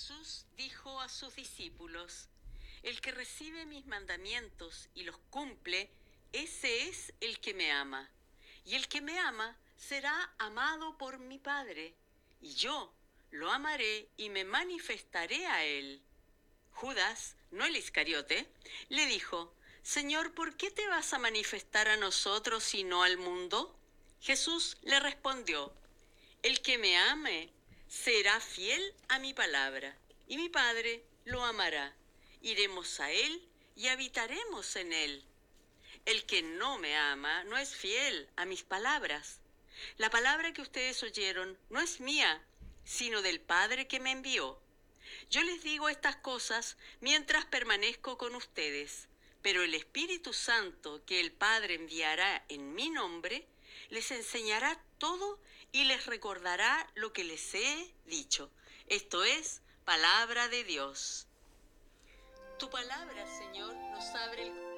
Jesús dijo a sus discípulos: el que recibe mis mandamientos y los cumple, ese es el que me ama. Y el que me ama será amado por mi Padre, y yo lo amaré y me manifestaré a él. Judas, no el Iscariote, le dijo: Señor, ¿por qué te vas a manifestar a nosotros y no al mundo? Jesús le respondió: el que me ame será fiel a mi palabra, y mi Padre lo amará. Iremos a él y habitaremos en él. El que no me ama no es fiel a mis palabras. La palabra que ustedes oyeron no es mía, sino del Padre que me envió. Yo les digo estas cosas mientras permanezco con ustedes, pero el Espíritu Santo que el Padre enviará en mi nombre, les enseñará todo y les recordará lo que les he dicho. Esto es palabra de Dios. Tu palabra, Señor, nos abre el